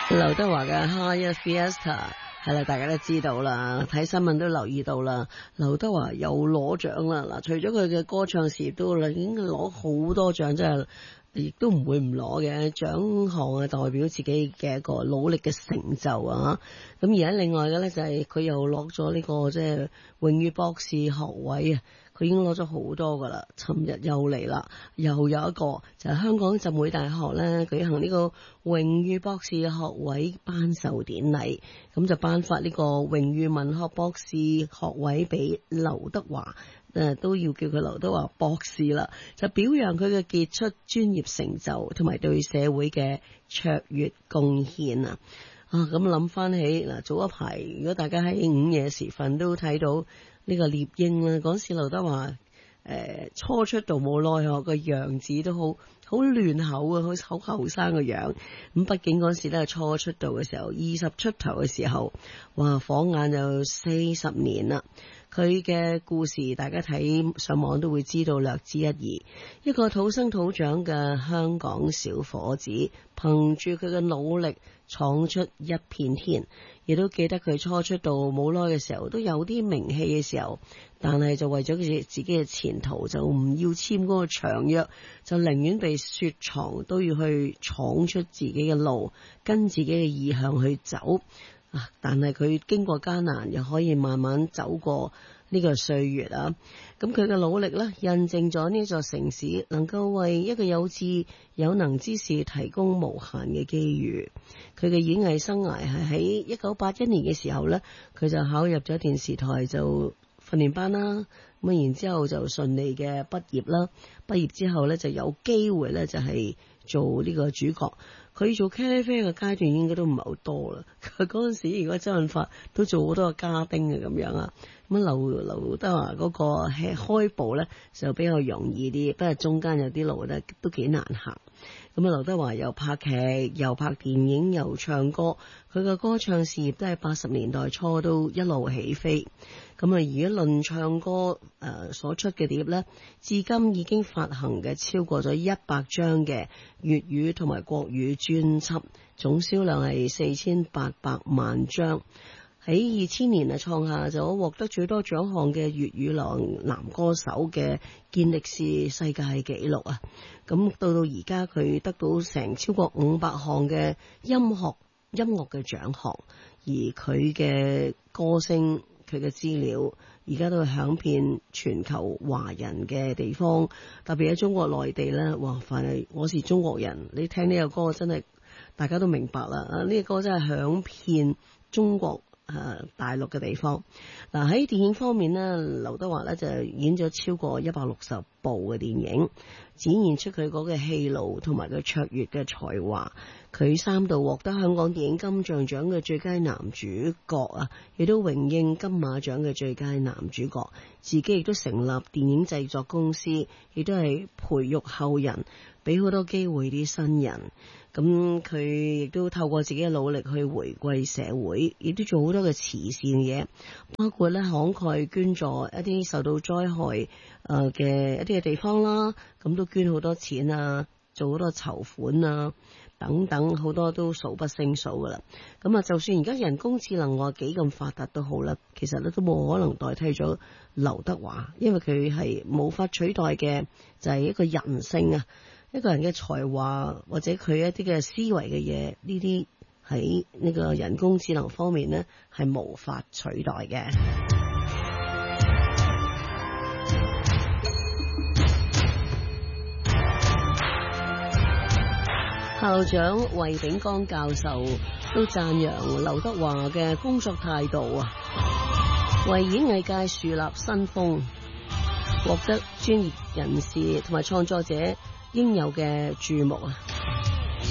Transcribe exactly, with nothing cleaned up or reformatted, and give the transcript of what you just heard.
劉德華嘅《Higher Fiesta》係啦，大家都知道啦，睇新聞都留意到啦。劉德華又攞獎啦，嗱，除咗佢嘅歌唱事業都已經攞好多獎，真係亦都唔會唔攞嘅獎項啊，代表自己嘅一個努力嘅成就啊。咁而家另外嘅咧就係佢又攞咗呢個即係榮譽博士學位啊。佢已經攞咗好多噶啦，尋日又嚟啦，又有一個就係香港浸會大學咧舉行呢個榮譽博士學位頒授典禮，咁就頒發呢個榮譽文學博士學位俾劉德華，誒都要叫佢劉德華博士啦，就表揚佢嘅傑出專業成就同埋對社會嘅卓越貢獻啊！啊，咁諗翻起嗱，早一排如果大家喺午夜時分都睇到呢個獵鷹啦，嗰時劉德華誒、呃、初出道冇耐，我個樣子都好好嫩口啊，好好後生個樣。咁畢竟嗰時咧初出道嘅時候，二十出頭嘅時候，哇，晃眼就四十年啦。佢嘅故事大家睇上網都會知道略知一二。一個土生土長嘅香港小伙子，憑住佢嘅努力闖出一片天。亦都記得佢初出道冇耐嘅時候都有啲名氣嘅時候，但係就為咗佢自己嘅前途就唔要簽嗰個長約，就寧願被雪藏都要去闖出自己嘅路，跟自己嘅意向去走。啊！但係佢經過艱難，又可以慢慢走過呢個歲月啊！咁佢嘅努力呢，印證咗呢座城市能夠為一個有志有能之士提供無限嘅機遇。佢嘅演藝生涯係喺一九八一年嘅時候呢，佢就考入咗電視台就訓練班啦。咁然之後就順利嘅畢業啦。畢業之後呢，就有機會呢，就係做呢個主角。佢做茄喱啡嘅階段應該都唔係好多啦。佢嗰陣時如果周潤發都做好多個家丁嘅咁樣啊。咁劉劉德華嗰個開步咧就比較容易啲，不過中間有啲路咧都幾難行。咁啊，劉德華又拍劇又拍電影又唱歌，佢嘅歌唱事業都係八十年代初都一路起飛。咁啊，而家論唱歌誒、呃、所出嘅碟咧，至今已經發行嘅超過咗一百張嘅粵語同埋國語專輯，總銷量係四千八百萬張。喺二千年啊，創下咗獲得最多獎項嘅粵語男男歌手嘅健力士世界紀錄啊！咁到到而家佢得到成超過五百項嘅音樂音樂嘅獎項，而佢嘅歌聲佢嘅資料而家都係響遍全球華人嘅地方，特別喺中國內地咧，哇！凡係我是中國人，你聽呢個歌真係大家都明白啦！啊，呢個歌真係響遍中國。誒、呃，大陸嘅地方嗱，喺電影方面呢，劉德華呢就演咗超過一百六十部嘅電影，展現出佢嗰個戲路同埋佢卓越嘅才華。佢三度獲得香港電影金像獎嘅最佳男主角啊，亦都榮膺金馬獎嘅最佳男主角。自己亦都成立電影製作公司，亦都係培育後人，俾好多機會啲新人。咁佢亦都透過自己嘅努力去回歸社會，亦都做好多嘅慈善嘢，包括咧慷慨捐助一啲受到災害誒嘅一啲嘅地方啦，咁都捐好多錢啊，做好多籌款啊等等，好多都數不勝數噶啦。咁啊，就算而家人工智能話幾咁發達都好啦，其實咧都冇可能代替咗劉德華，因為佢係無法取代嘅就係一個人性啊。一個人嘅才華或者佢一啲嘅思維嘅嘢，呢啲喺呢個人工智能方面呢係無法取代嘅。校長衛炳江教授都讚揚劉德華嘅工作態度啊，為演藝界樹立新風，獲得專業人士同埋創作者應有嘅注目啊！